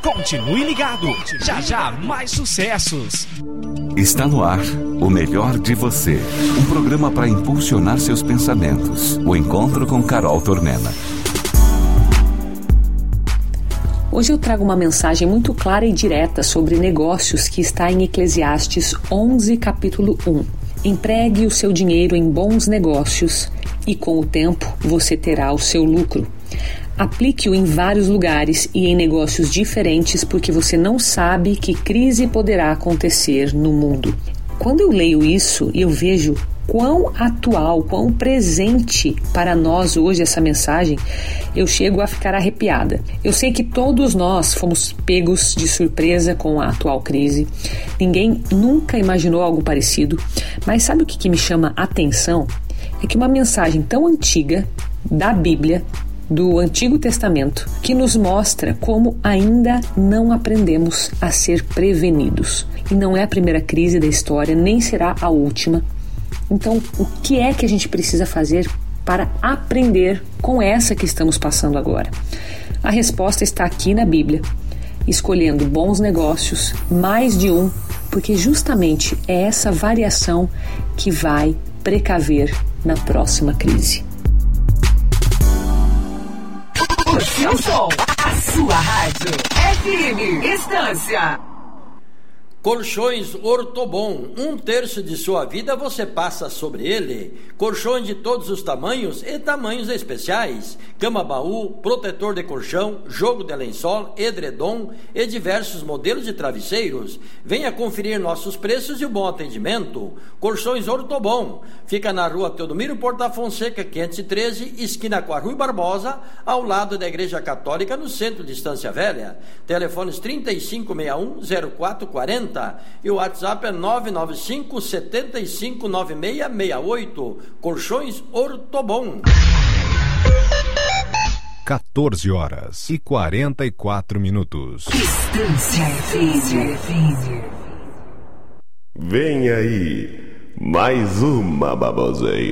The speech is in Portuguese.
Continue ligado. Já já mais sucessos. Está no ar o melhor de você. Um programa para impulsionar seus pensamentos. O encontro com Carol Tormena. Hoje eu trago uma mensagem muito clara e direta sobre negócios que está em Eclesiastes 11, capítulo 1. Empregue o seu dinheiro em bons negócios e com o tempo você terá o seu lucro. Aplique-o em vários lugares e em negócios diferentes porque você não sabe que crise poderá acontecer no mundo. Quando eu leio isso e eu vejo quão atual, quão presente para nós hoje essa mensagem, eu chego a ficar arrepiada. Eu sei que todos nós fomos pegos de surpresa com a atual crise. Ninguém nunca imaginou algo parecido. Mas sabe o que me chama a atenção? É que uma mensagem tão antiga da Bíblia, do Antigo Testamento, que nos mostra como ainda não aprendemos a ser prevenidos. E não é a primeira crise da história, nem será a última. Então, o que é que a gente precisa fazer para aprender com essa que estamos passando agora? A resposta está aqui na Bíblia, escolhendo bons negócios, mais de um, porque justamente é essa variação que vai precaver na próxima crise. O seu som, a sua rádio, FM Estância. Colchões Ortobon, 1/3 de sua vida você passa sobre ele. Colchões de todos os tamanhos e tamanhos especiais. Cama-baú, protetor de colchão, jogo de lençol, edredom e diversos modelos de travesseiros. Venha conferir nossos preços e o bom atendimento. Colchões Ortobon, fica na rua Teodomiro Porta Fonseca, 513, esquina com a Rui Barbosa, ao lado da Igreja Católica, no centro de Estância Velha. Telefones 3561-0440. E o WhatsApp é 995-759668. Colchões Ortobon. 14h44. Estância FM. Vem aí, mais uma baboseira.